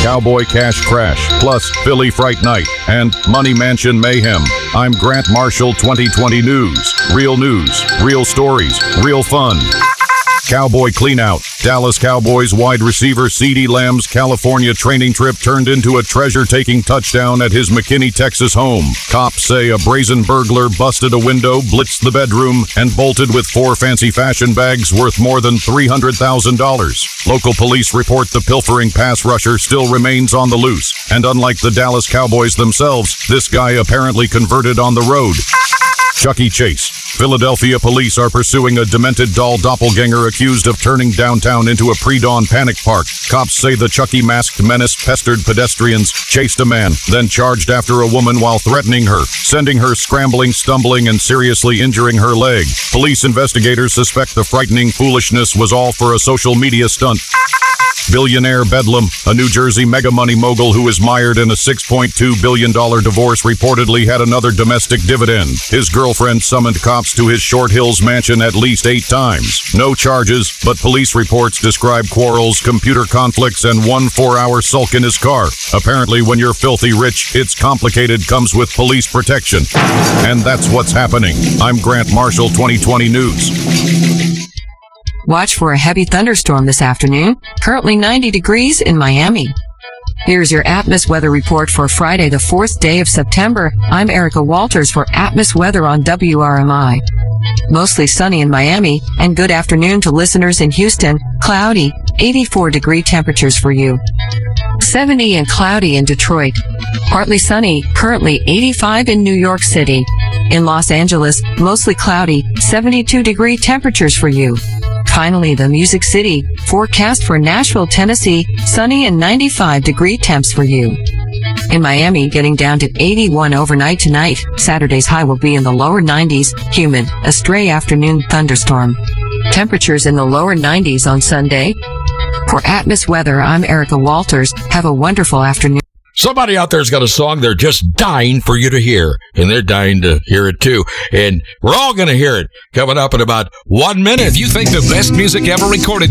Cowboy Cash Crash, plus Philly Fright Night, and Money Mansion Mayhem. I'm Grant Marshall 2020 News. Real news, real stories, real fun. Cowboy Cleanout. Dallas Cowboys wide receiver CeeDee Lamb's California training trip turned into a treasure-taking touchdown at his McKinney, Texas home. Cops say a brazen burglar busted a window, blitzed the bedroom, and bolted with 4 fancy fashion bags worth more than $300,000. Local police report the pilfering pass rusher still remains on the loose, and unlike the Dallas Cowboys themselves, this guy apparently converted on the road. Chuck E. Chase. Philadelphia police are pursuing a demented doll doppelganger accused of turning downtown into a pre-dawn panic park. Cops say the Chucky masked menace pestered pedestrians, chased a man, then charged after a woman while threatening her, sending her scrambling, stumbling, and seriously injuring her leg. Police investigators suspect the frightening foolishness was all for a social media stunt. Billionaire Bedlam, a New Jersey mega money mogul who is mired in a $6.2 billion divorce, reportedly had another domestic dividend. His girlfriend summoned cops to his Short Hills mansion at least 8 times. No charges, but police reports describe quarrels, computer conflicts, and 1 4-hour sulk in his car. Apparently, when you're filthy rich, it's complicated, comes with police protection. And that's what's happening. I'm Grant Marshall, 2020 News. Watch for a heavy thunderstorm this afternoon. Currently 90 degrees in Miami. Here's your Atmos weather report for Friday, the 4th day of September. I'm Erica Walters for Atmos weather on WRMI. Mostly sunny in Miami, and good afternoon to listeners in Houston. Cloudy, 84-degree temperatures for you. 70 and cloudy in Detroit. Partly sunny, currently 85 in New York City. In Los Angeles, mostly cloudy, 72-degree temperatures for you. Finally, the Music City, forecast for Nashville, Tennessee, sunny and 95-degree temps for you. In Miami, getting down to 81 overnight tonight. Saturday's high will be in the lower 90s, humid, a stray afternoon thunderstorm. Temperatures in the lower 90s on Sunday. For Atmos weather, I'm Erica Walters. Have a wonderful afternoon. Somebody out there's got a song they're just dying for you to hear, and they're dying to hear it too. And we're all going to hear it coming up in about 1 minute. If you think the best music ever recorded